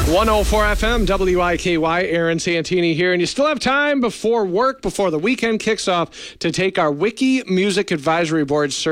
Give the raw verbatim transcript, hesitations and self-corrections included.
one oh four F M, W I K Y, Aaron Santini here, and you still have time before work, before the weekend kicks off, to take our Wiki Music Advisory Board survey.